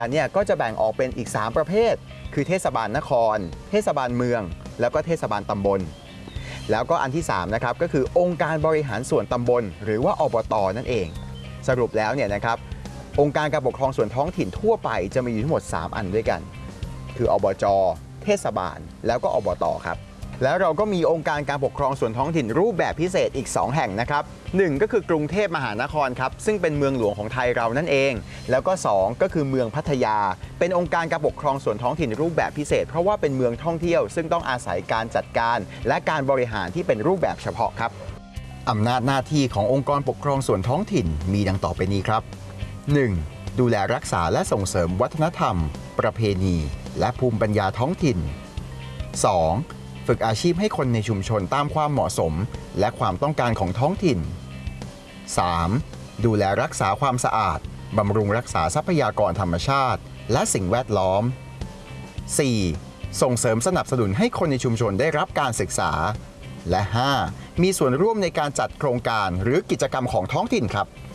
อันนี้ก็จะแบ่งออกเป็นอีก3ประเภทคือเทศบาลนครเทศบาลเมืองแล้วก็เทศบาลตำบลแล้วก็อันที่3นะครับก็คือองค์การบริหารส่วนตำบลหรือว่าอบต.นั่นเองสรุปแล้วเนี่ยนะครับองค์การการปกครองส่วนท้องถิ่นทั่วไปจะมีอยู่ทั้งหมด3อันด้วยกันคืออบจ.เทศบาลแล้วก็อบต.ครับแล้วเราก็มีองค์การการปกครองส่วนท้องถิ่นรูปแบบพิเศษอีก2แห่งนะครับ1ก็คือกรุงเทพมหานครครับซึ่งเป็นเมืองหลวงของไทยเรานั่นเองแล้วก็2ก็คือเมืองพัทยาเป็นองค์การการปกครองส่วนท้องถิ่นรูปแบบพิเศษเพราะว่าเป็นเมืองท่องเที่ยวซึ่งต้องอาศัยการจัดการและการบริหารที่เป็นรูปแบบเฉพาะครับอำนาจหน้าที่ขององค์กรปกครองส่วนท้องถิ่นมีดังต่อไปนี้ครับ 1. ดูแลรักษาและส่งเสริมวัฒนธรรมประเพณีและภูมิปัญญาท้องถิ่น 2. ฝึกอาชีพให้คนในชุมชนตามความเหมาะสมและความต้องการของท้องถิ่น 3. ดูแลรักษาความสะอาดบำรุงรักษาทรัพยากรธรรมชาติและสิ่งแวดล้อม 4. ส่งเสริมสนับสนุนให้คนในชุมชนได้รับการศึกษา และ 5. มีส่วนร่วมในการจัดโครงการหรือกิจกรรมของท้องถิ่นครับ